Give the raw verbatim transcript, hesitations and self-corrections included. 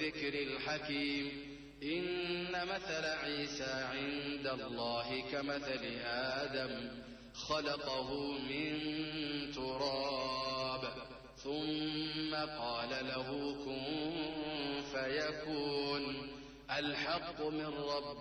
والذكر الحكيم. إن مثل عيسى عند الله كمثل آدم خلقه من تراب ثم قال له كن فيكون. الحق من ربك